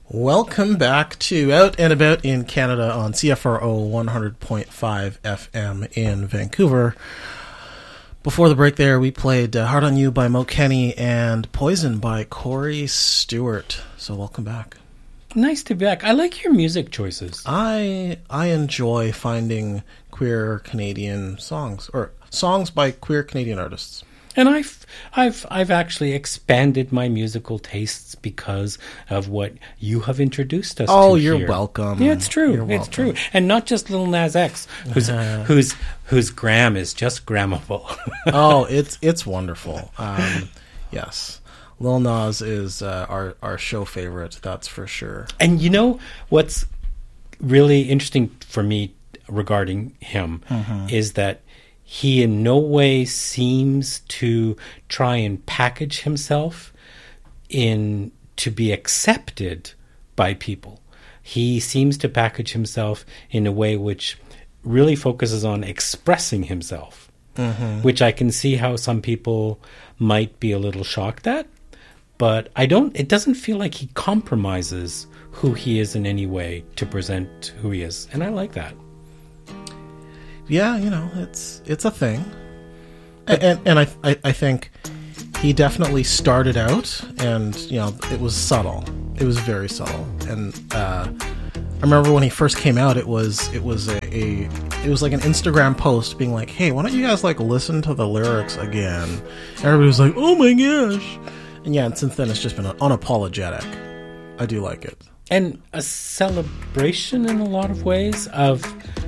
Welcome back to Out and About in Canada on CFRO 100.5 FM in Vancouver. Before the break there, we played Hard on You by Mo Kenny and Poison by Corey Stewart. So welcome back. Nice to be back. I like your music choices. I enjoy finding queer Canadian songs, or songs by queer Canadian artists. And I've actually expanded my musical tastes because of what you have introduced us to. Oh, you're welcome. Yeah, it's true. It's true. And not just Lil Nas X, whose gram is just grammable. Oh, it's wonderful. Yes. Lil Nas is our show favorite, that's for sure. And you know what's really interesting for me regarding him is that he in no way seems to try and package himself to be accepted by people. He seems to package himself in a way which really focuses on expressing himself, which I can see how some people might be a little shocked at. But it doesn't feel like he compromises who he is in any way to present who he is. And I like that. Yeah, it's a thing. And I think he definitely started out and, it was subtle. It was very subtle. And I remember when he first came out, it was like an Instagram post being like, hey, why don't you guys listen to the lyrics again? Everybody was like, oh my gosh. And yeah, and since then it's just been unapologetic. I do like it. And a celebration in a lot of ways of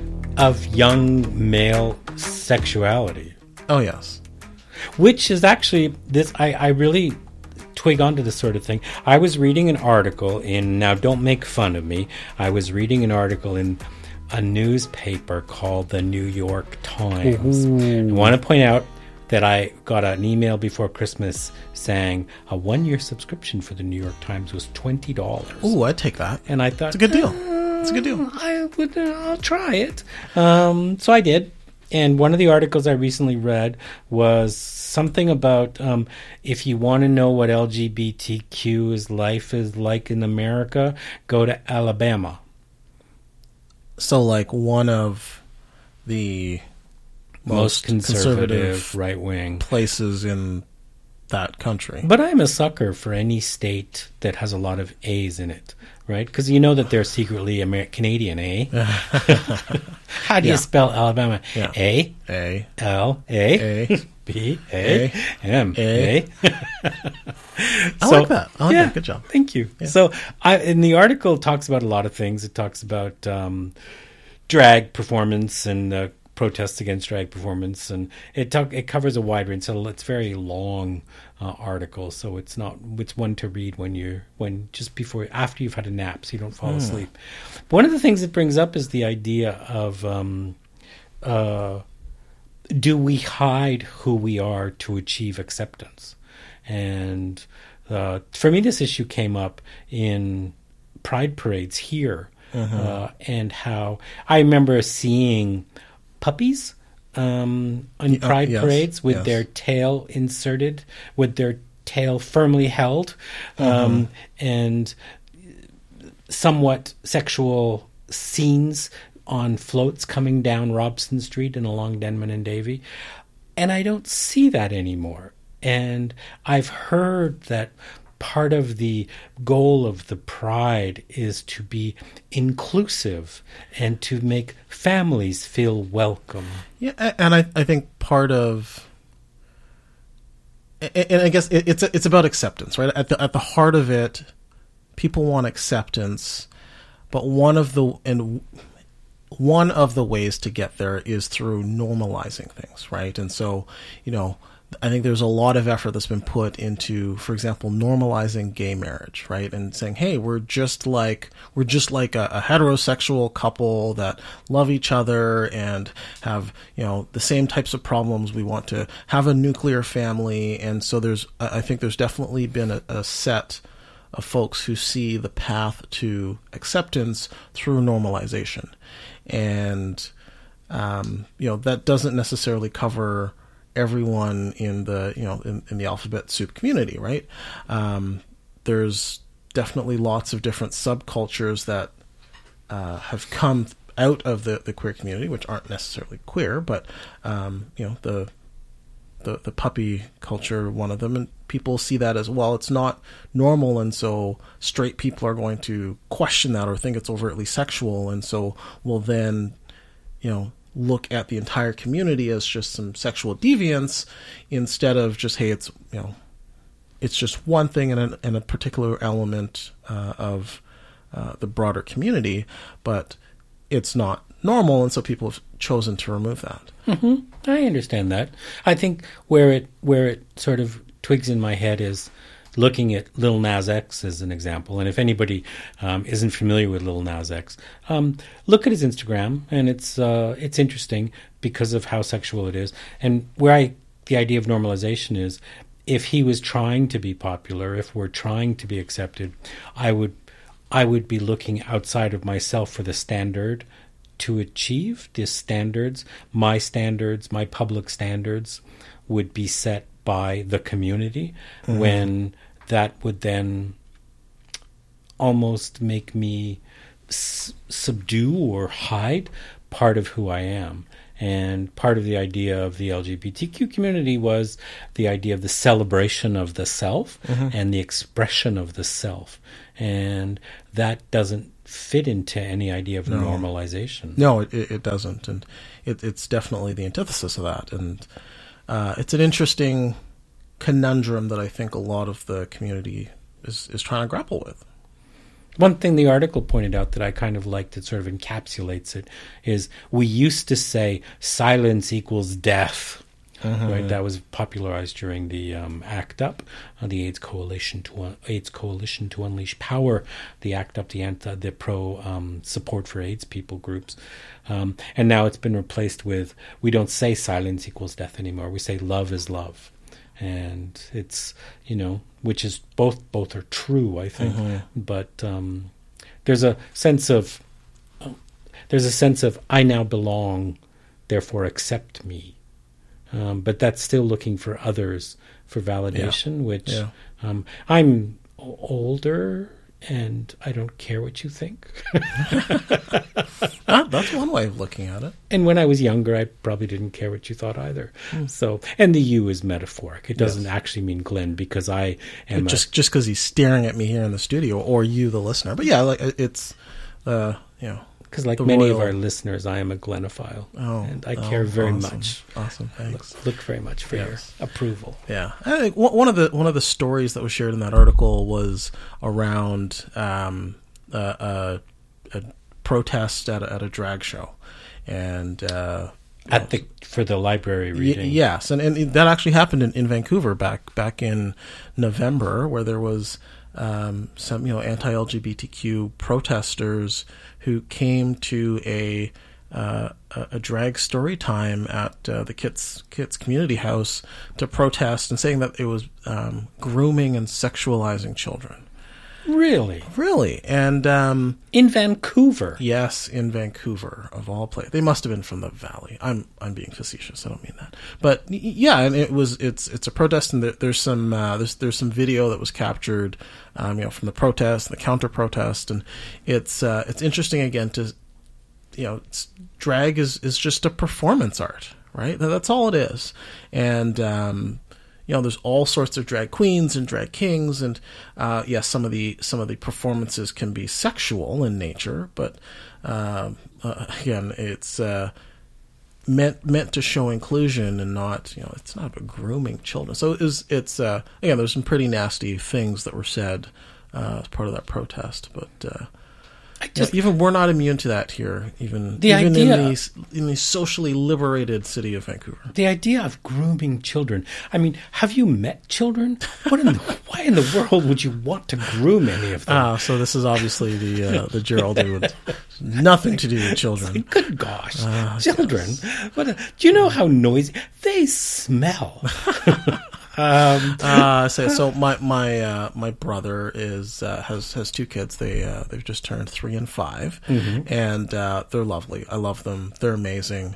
young male sexuality. Oh, yes. Which is actually, I really twig onto this sort of thing. I was reading an article now don't make fun of me, I was reading an article in a newspaper called the New York Times. I want to point out that I got an email before Christmas saying a 1-year subscription for the New York Times was $20. Ooh, I'd take that. And I thought, it's a good deal. It's a good deal. I'll try it. So I did. And one of the articles I recently read was something about if you want to know what LGBTQ's life is like in America, go to Alabama. So one of the most conservative right-wing places in that country. But I'm a sucker for any state that has a lot of A's in it, right? Because you know that they're secretly Canadian, eh? How do you spell Alabama? Yeah. A. L. A. B. A. M. A. I like that. I like that. Good job. Thank you. Yeah. So in the article, it talks about a lot of things. It talks about drag performance and protests against drag performance, and it covers a wide range. So it's very long article. So it's one to read after you've had a nap, so you don't fall asleep. But one of the things it brings up is the idea of do we hide who we are to achieve acceptance? And for me, this issue came up in pride parades here, and how I remember seeing puppies on pride parades with their tail inserted, with their tail firmly held, and somewhat sexual scenes on floats coming down Robson Street and along Denman and Davie. And I don't see that anymore. And I've heard that part of the goal of the Pride is to be inclusive and to make families feel welcome. Yeah, and I think part of, and I guess it's about acceptance, right? At the heart of it, people want acceptance, but one of the ways to get there is through normalizing things, right? And so, I think there's a lot of effort that's been put into, for example, normalizing gay marriage, right? And saying, hey, we're just like a heterosexual couple that love each other and have, the same types of problems. We want to have a nuclear family. And so I think there's definitely been a set of folks who see the path to acceptance through normalization. And, that doesn't necessarily cover everyone in the in the alphabet soup community, right? There's definitely lots of different subcultures that have come out of the queer community, which aren't necessarily queer, but the puppy culture, one of them, and people see that as well. It's not normal, and so straight people are going to question that or think it's overtly sexual, and so will then, look at the entire community as just some sexual deviance instead of just, hey, it's just one thing in a particular element of the broader community, but it's not normal, and so people have chosen to remove that. Mm-hmm. I understand that. I think where it sort of twigs in my head is looking at Lil Nas X as an example. And if anybody isn't familiar with Lil Nas X, look at his Instagram, and it's interesting because of how sexual it is. And the idea of normalization is, if he was trying to be popular, if we're trying to be accepted, I would be looking outside of myself for the standard to achieve these standards. My public standards would be set by the community, mm-hmm. when that would then almost make me subdue or hide part of who I am. And part of the idea of the LGBTQ community was the idea of the celebration of the self, mm-hmm. and the expression of the self. And that doesn't fit into any idea of normalization. No, it doesn't. And it's definitely the antithesis of that. And it's an interesting conundrum that I think a lot of the community is trying to grapple with. One thing the article pointed out that I kind of liked, that sort of encapsulates it, is we used to say silence equals death. Mm-hmm. Right, that was popularized during the ACT UP, the AIDS Coalition to Unleash Power, the ACT UP, the pro support for AIDS people groups, and now it's been replaced with, we don't say silence equals death anymore. We say love is love, and it's, which is both are true, I think, mm-hmm. but there's a sense of I now belong, therefore accept me. But that's still looking for others for validation, which I'm older and I don't care what you think. That's one way of looking at it. And when I was younger, I probably didn't care what you thought either. So, and the you is metaphoric. It doesn't actually mean Glenn, because I am just because he's staring at me here in the studio, or you, the listener. But yeah, it's because like many of our listeners, I am a Glenophile, and I care very much. Awesome, thanks. Look very much for your approval. Yeah, I think one of the stories that was shared in that article was around a protest at a drag show, and for the library reading. Yes, and that actually happened in Vancouver back in November, where there was some anti-LGBTQ protesters who came to a drag story time at the Kits Community House to protest, and saying that it was grooming and sexualizing children. Really, and in Vancouver. Yes, in Vancouver, of all places. They must have been from the Valley. I'm being facetious. I don't mean that, but yeah, and it's a protest, and there's some video that was captured, from the protest and the counter protest, and it's interesting again to, drag is just a performance art, right? That's all it is, and there's all sorts of drag queens and drag kings, and some of the performances can be sexual in nature, but again, it's meant to show inclusion and not, it's not about grooming children. So it's again, there's some pretty nasty things that were said as part of that protest, but even we're not immune to that here, even in the socially liberated city of Vancouver. The idea of grooming children. I mean, have you met children? Why in the world would you want to groom any of them? So this is obviously the Gerald who would nothing to do with children. Good gosh, children! Yes. Do you know how noisy they smell? So my brother has two kids. They've just turned 3 and 5, mm-hmm. and they're lovely. I love them. They're amazing.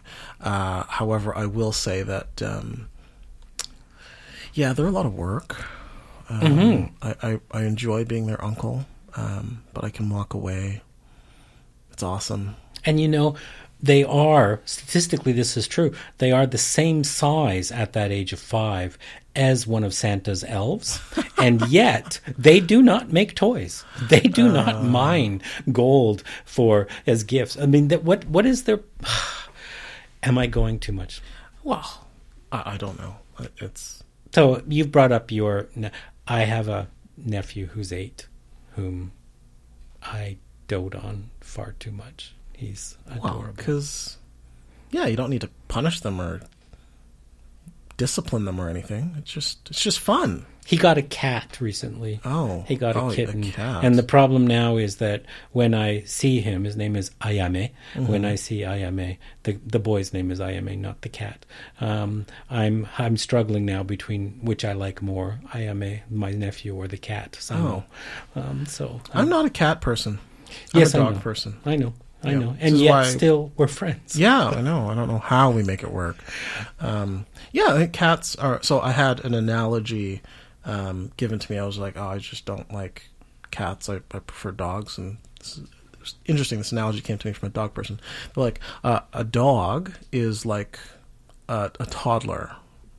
However, I will say that they're a lot of work. I enjoy being their uncle, but I can walk away. It's awesome. And they are, statistically this is true, they are the same size at that age of 5 as one of Santa's elves, and yet they do not make toys. They do not mine gold as gifts. I mean, what is their... Am I going too much? Well, I don't know. So you've brought up I have a nephew who's 8, whom I dote on far too much. He's adorable. Because, you don't need to punish them or discipline them or anything. It's just fun. He got a cat recently. Oh. He got a kitten. A cat. And the problem now is that when I see him, his name is Ayame. Mm-hmm. When I see Ayame, the boy's name is Ayame, not the cat. I'm struggling now between which I like more, Ayame, my nephew, or the cat. So, I'm not a cat person. I'm a dog person. I know. And yet still we're friends. Yeah, I know. I don't know how we make it work. I think cats are... So I had an analogy given to me. I was like, I just don't like cats. I prefer dogs. And it's interesting. This analogy came to me from a dog person. But like a dog is like a toddler,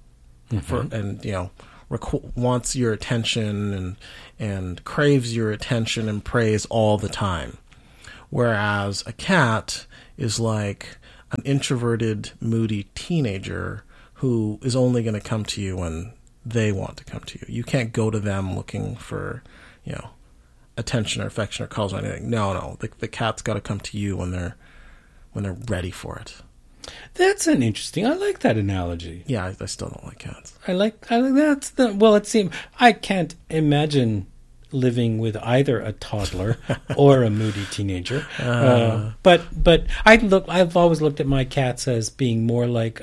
wants your attention and craves your attention and praise all the time. Whereas a cat is like an introverted, moody teenager who is only going to come to you when they want to come to you. You can't go to them looking for, attention or affection or calls or anything. No. The cat's got to come to you when they're ready for it. That's an interesting. I like that analogy. Yeah, I still don't like cats. I like that's the. Well, it seems I can't imagine living with either a toddler or a moody teenager. But I've always looked at my cats as being more like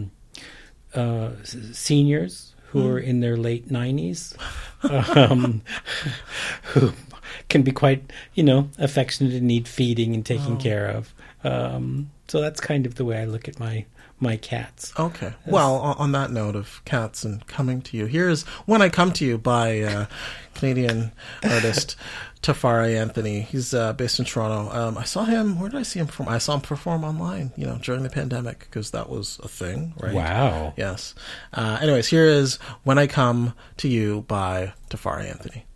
seniors who are in their late 90s, who can be quite, affectionate and need feeding and taking care of. So that's kind of the way I look at my cats. Okay. Well, on that note of cats and coming to you, here's When I Come to You by Canadian artist Tafari Anthony. He's based in Toronto. I saw him... Where did I see him perform? I saw him perform online, during the pandemic, because that was a thing, right? Wow. Yes. Anyways, here is When I Come to You by Tafari Anthony.